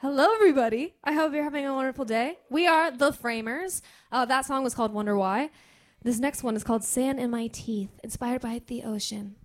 Hello, everybody. I hope you're having a wonderful day. We are The Framers. That song was called Wonder Why. This next one is called Sand in My Teeth, inspired by the ocean.